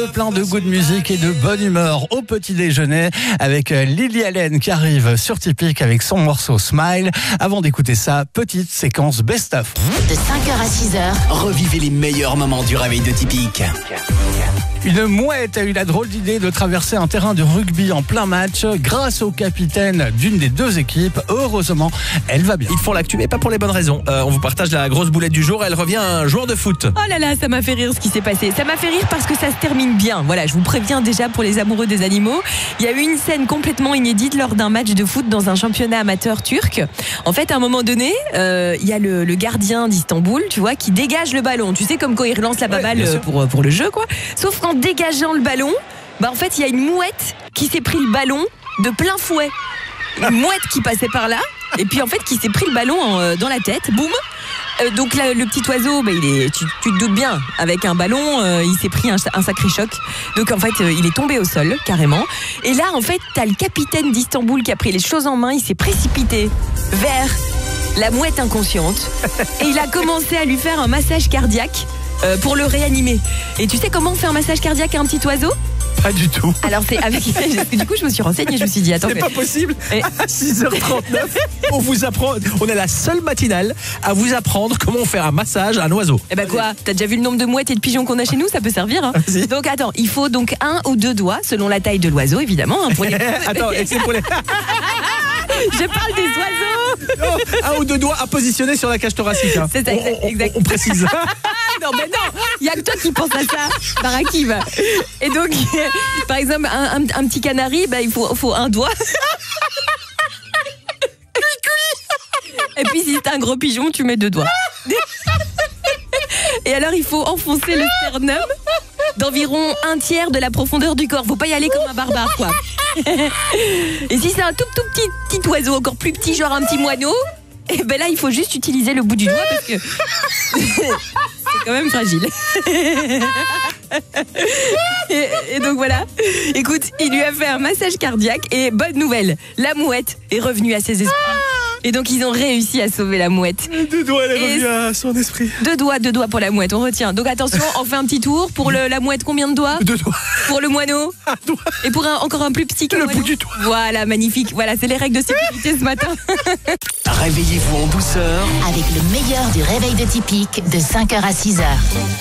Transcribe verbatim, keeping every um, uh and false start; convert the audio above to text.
Plein de goût de musique et de bonne humeur au petit déjeuner avec Lily Allen qui arrive sur Tipeee avec son morceau Smile. Avant d'écouter ça, petite séquence best-of. De cinq heures à six heures, revivez les meilleurs moments du réveil de Tipeee. Une mouette a eu la drôle d'idée de traverser un terrain de rugby en plein match grâce au capitaine d'une des deux équipes. Heureusement, elle va bien. Ils font l'actu, mais pas pour les bonnes raisons. Euh, on vous partage la grosse boulette du jour. Elle revient à un joueur de foot. Oh là là, ça m'a fait rire ce qui s'est passé. Ça m'a fait rire parce que ça se termine bien. Voilà, je vous préviens déjà pour les amoureux des animaux. Il y a eu une scène complètement inédite lors d'un match de foot dans un championnat amateur turc. En fait, à un moment donné, euh, il y a le, le gardien d'Istanbul, tu vois, qui dégage le ballon. Tu sais, comme quand il relance la baballe ouais, pour, pour le jeu, quoi. Sauf qu'en dégageant le ballon, bah en fait, il y a une mouette qui s'est pris le ballon de plein fouet. Une mouette qui passait par là, et puis en fait, qui s'est pris le ballon en, dans la tête. Boum. Euh, donc là, le petit oiseau, bah, il est, tu, tu te doutes bien, avec un ballon, euh, il s'est pris un, un sacré choc. Donc en fait, euh, il est tombé au sol, carrément. Et là, en fait, t'as le capitaine d'Istanbul qui a pris les choses en main. Il s'est précipité vers la mouette inconsciente. Et il a commencé à lui faire un massage cardiaque euh, pour le réanimer. Et tu sais comment on fait un massage cardiaque à un petit oiseau ? Pas du tout. Alors c'est avec du coup je me suis renseignée, je me suis dit attends C'est mais... pas possible. Et... À six heures trente-neuf, on vous apprend. On est la seule matinale à vous apprendre comment on fait un massage à un oiseau. Eh ben quoi, t'as déjà vu le nombre de mouettes et de pigeons qu'on a chez nous, ça peut servir hein. Vas-y. Donc attends, il faut donc un ou deux doigts selon la taille de l'oiseau évidemment hein, pour les... Attends, et c'est pour les. Je parle des oiseaux. Non, un ou deux doigts à positionner sur la cage thoracique. Hein. C'est ça, on, exact. on, on précise. Non mais non, il y a que toi qui penses à ça, par Hakim. Et donc, par exemple, un, un, un petit canari, bah, il faut, faut un doigt. Et puis si c'est un gros pigeon, tu mets deux doigts. Et alors il faut enfoncer le sternum d'environ un tiers de la profondeur du corps. Faut pas y aller comme un barbare, quoi. Et si c'est un tout tout petit petit oiseau, encore plus petit, genre un petit moineau, et ben là il faut juste utiliser le bout du doigt parce que c'est quand même fragile. Et, et donc voilà. Écoute, il lui a fait un massage cardiaque et bonne nouvelle, la mouette est revenue à ses esprits. Et donc ils ont réussi à sauver la mouette. Deux doigts, elle est Et revenue à son esprit. Deux doigts, deux doigts pour la mouette, on retient. Donc attention, on fait un petit tour. Pour le, la mouette, combien de doigts ? Deux doigts. Pour le moineau ? Un doigt. Et pour un, encore un plus petit que Le le moineau ? bout du doigt. Voilà, magnifique. Voilà, c'est les règles de sécurité ce matin. Réveillez-vous en douceur. avec le meilleur du réveil de Tipeee de cinq heures à six heures.